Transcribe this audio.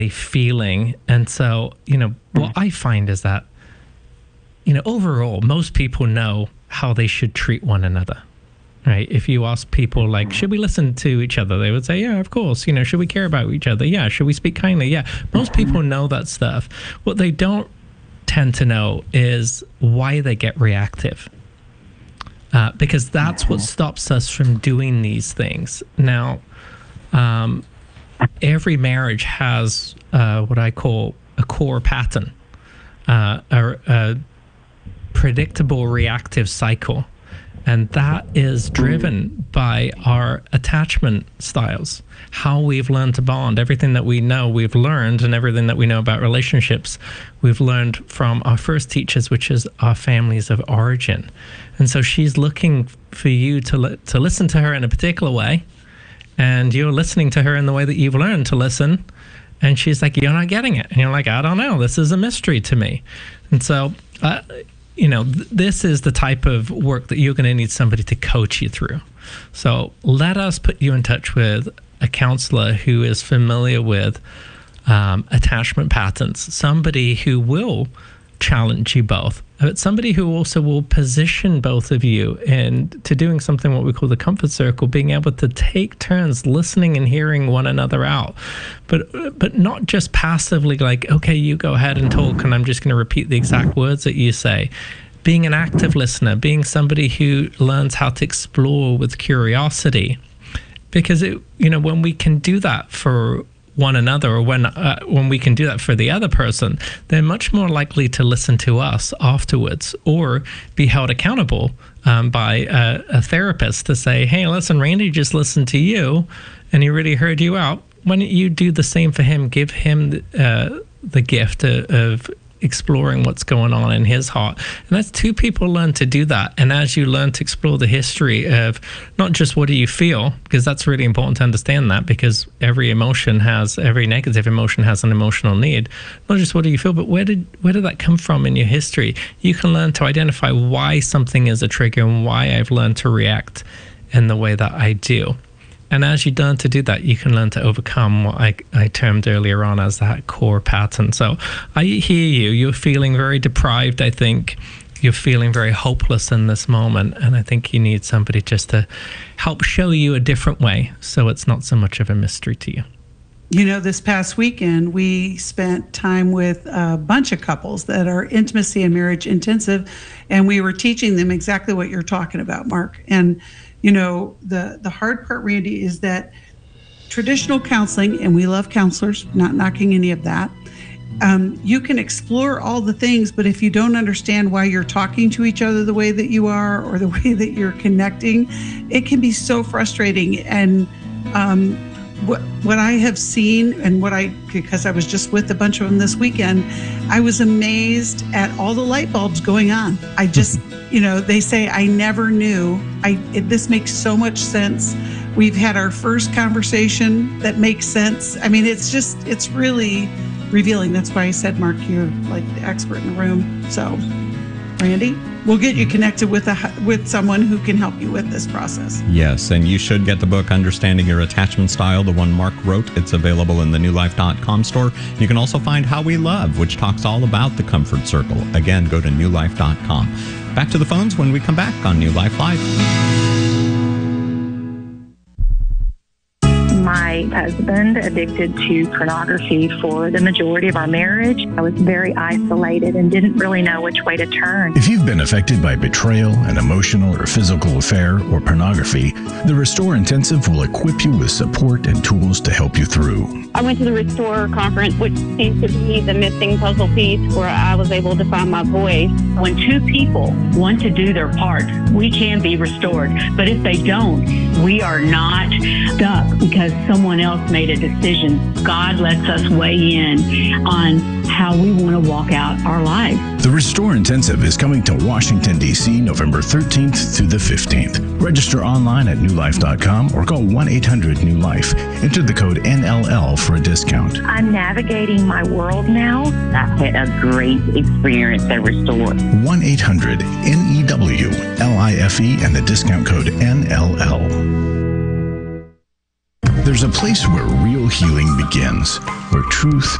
feeling. And so, what I find is that, overall, most people know how they should treat one another, right? If you ask people like, should we listen to each other? They would say, yeah, of course. Should we care about each other? Yeah. Should we speak kindly? Yeah. Most people know that stuff. What they don't tend to know is why they get reactive. Because that's what stops us from doing these things. Now, every marriage has what I call a core pattern, a predictable reactive cycle. And that is driven by our attachment styles, how we've learned to bond. Everything that we know, we've learned, and everything that we know about relationships, we've learned from our first teachers, which is our families of origin. And so she's looking for you to listen to her in a particular way, and you're listening to her in the way that you've learned to listen. And she's like, you're not getting it. And you're like, I don't know. This is a mystery to me. And so, this is the type of work that you're going to need somebody to coach you through. So let us put you in touch with a counselor who is familiar with attachment patterns, somebody who will challenge you both, but somebody who also will position both of you into doing something what we call the comfort circle, being able to take turns listening and hearing one another out, but not just passively like, okay, you go ahead and talk and I'm just going to repeat the exact words that you say. Being an active listener, being somebody who learns how to explore with curiosity, because when we can do that for one another, or when we can do that for the other person, they're much more likely to listen to us afterwards, or be held accountable by a therapist to say, hey, listen, Randy just listened to you and he really heard you out. Why don't you do the same for him? Give him the gift of exploring what's going on in his heart. And that's two people learn to do that. And as you learn to explore the history of not just what do you feel, because that's really important to understand that, because every negative emotion has an emotional need. Not just what do you feel, but where did that come from in your history? You can learn to identify why something is a trigger and why I've learned to react in the way that I do. And as you learn to do that, you can learn to overcome what I termed earlier on as that core pattern. So I hear you. You're feeling very deprived, I think. You're feeling very hopeless in this moment. And I think you need somebody just to help show you a different way so it's not so much of a mystery to you. This past weekend, we spent time with a bunch of couples that are intimacy and marriage intensive, and we were teaching them exactly what you're talking about, Mark. And the hard part, Randy, is that traditional counseling, and we love counselors, not knocking any of that, you can explore all the things, but if you don't understand why you're talking to each other the way that you are, or the way that you're connecting, it can be so frustrating. And what I have seen, and because I was just with a bunch of them this weekend, I was amazed at all the light bulbs going on. I just, they say, I never knew. This makes so much sense. We've had our first conversation that makes sense. I mean, it's really revealing. That's why I said, Mark, you're like the expert in the room. So, Randy, we'll get you connected with someone who can help you with this process. Yes, and you should get the book, Understanding Your Attachment Style, the one Mark wrote. It's available in the newlife.com store. You can also find How We Love, which talks all about the comfort circle. Again, go to newlife.com. Back to the phones when we come back on New Life Live. My husband addicted to pornography for the majority of our marriage. I was very isolated and didn't really know which way to turn. If you've been affected by betrayal, an emotional or physical affair, or pornography, the Restore Intensive will equip you with support and tools to help you through. I went to the Restore conference, which seems to be the missing puzzle piece where I was able to find my voice. When two people want to do their part, we can be restored. But if they don't, we are not stuck because someone else made a decision. God lets us weigh in on how we want to walk out our lives. The Restore Intensive is coming to Washington, D.C. November 13th through the 15th. Register online at newlife.com or call 1-800-NEW-LIFE. Enter the code NLL for a discount. I'm navigating my world now. I've had a great experience at Restore. 1-800-NEWLIFE and the discount code NLL. There's a place where real healing begins, where truth